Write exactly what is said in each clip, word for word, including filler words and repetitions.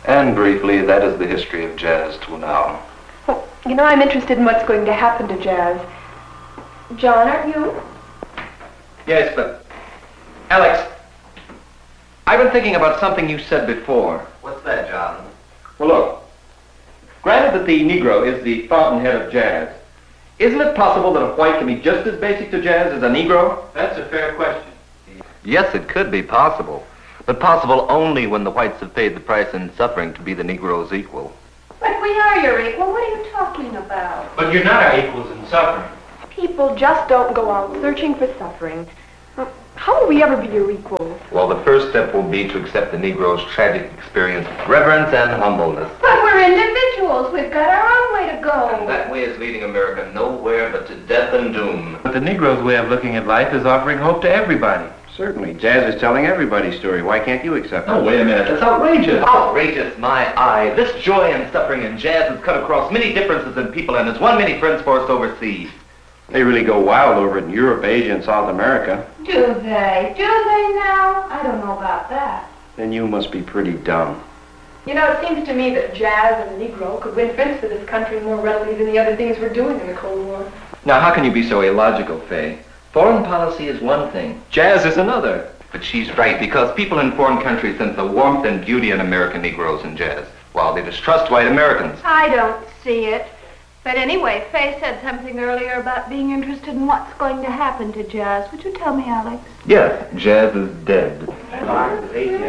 And briefly, that is the history of jazz till now. Well, you know, I'm interested in what's going to happen to jazz. John, aren't you? Yes, but... Alex, I've been thinking about something you said before. What's that, John? Well, look. Granted that the Negro is the fountainhead of jazz, isn't it possible that a white can be just as basic to jazz as a Negro? That's a fair question. Yes, it could be possible, but possible only when the whites have paid the price in suffering to be the Negro's equal. But we are your equal. What are you talking about? But you're not our equals in suffering. People just don't go out searching for suffering. How will we ever be your equals? Well, the first step will be to accept the Negro's tragic experience with reverence and humbleness. But we're individuals. We've got our own way to go. And that way is leading America nowhere but to death and doom. But the Negro's way of looking at life is offering hope to everybody. Certainly. Jazz is telling everybody's story. Why can't you accept it? Oh, wait a minute. That's outrageous. Outrageous, my eye. This joy and suffering in jazz has cut across many differences in people and has won many friends for us overseas. They really go wild over it in Europe, Asia, and South America. Do they? Do they now? I don't know about that. Then you must be pretty dumb. You know, it seems to me that jazz and the Negro could win friends for this country more readily than the other things we're doing in the Cold War. Now, how can you be so illogical, Fay? Foreign policy is one thing. Jazz is another. But she's right, because people in foreign countries sense the warmth and beauty in American Negroes in jazz, while they distrust white Americans. I don't see it. But anyway, Faye said something earlier about being interested in what's going to happen to jazz. Would you tell me, Alex? Yes, jazz is dead. Well,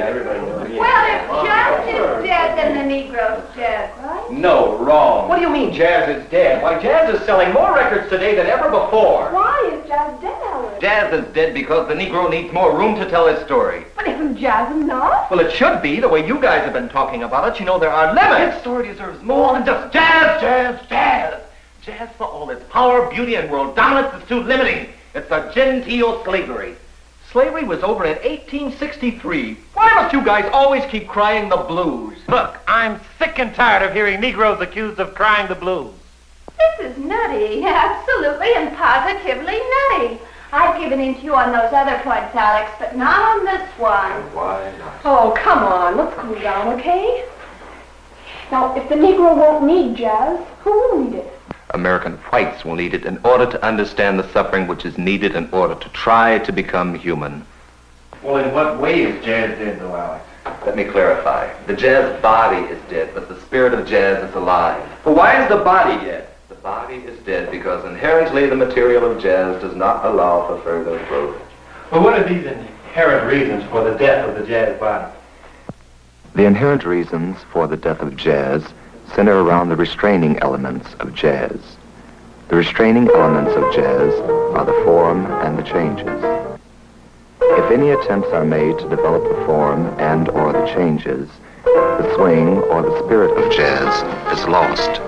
if jazz is dead, then the Negro's dead, right? No, wrong. What do you mean jazz is dead? Why, jazz is selling more records today than ever before. Why is jazz dead, Alex? Jazz is dead because the Negro needs more room to tell his story. But isn't jazz enough? Well, it should be, the way you guys have been talking about it. You know, there are limits. His story deserves more than just jazz, jazz, jazz. Jazz, for all its power, beauty, and world dominance, is too limiting. It's a genteel slavery. Slavery was over in eighteen sixty-three. Why must you guys always keep crying the blues? Look, I'm sick and tired of hearing Negroes accused of crying the blues. This is nutty. Absolutely and positively nutty. I've given in to you on those other points, Alex, but not on this one. Why not? Oh, come on. Let's cool down, okay? Now, if the Negro won't need jazz, who will need it? American whites will need it in order to understand the suffering which is needed in order to try to become human. Well, in what way is jazz dead, though, Alex? Let me clarify. The jazz body is dead, but the spirit of jazz is alive. But why is the body dead? The body is dead because inherently the material of jazz does not allow for further growth. Well, what are these inherent reasons for the death of the jazz body? The inherent reasons for the death of jazz center around the restraining elements of jazz. The restraining elements of jazz are the form and the changes. If any attempts are made to develop the form and or the changes, the swing or the spirit of jazz is lost.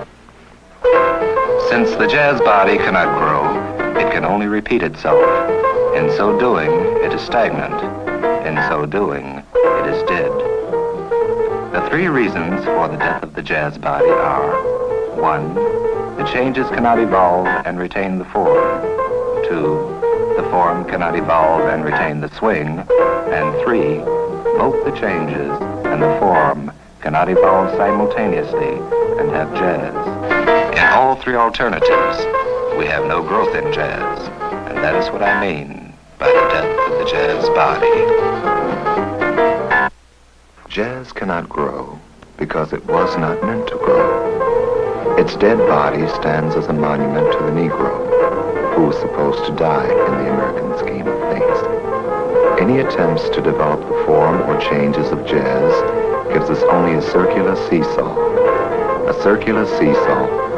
Since the jazz body cannot grow, it can only repeat itself. In so doing, it is stagnant. In so doing, it is dead. The three reasons for the death of the jazz body are: one, the changes cannot evolve and retain the form; two, the form cannot evolve and retain the swing; and three, both the changes and the form cannot evolve simultaneously and have jazz. In all three alternatives, we have no growth in jazz, and that is what I mean by the death of the jazz body. Jazz cannot grow because it was not meant to grow. Its dead body stands as a monument to the Negro, who was supposed to die in the American scheme of things. Any attempts to develop the form or changes of jazz gives us only a circular seesaw. A circular seesaw